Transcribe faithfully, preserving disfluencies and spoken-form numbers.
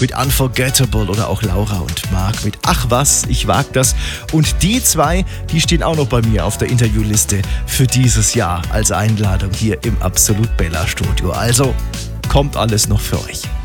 mit Unforgettable oder auch Laura und Marc mit Ach was, ich wag das. Und die zwei, die stehen auch noch bei mir auf der Interviewliste für dieses Jahr als Einladung hier im Absolut Bella Studio. Also kommt alles noch für euch.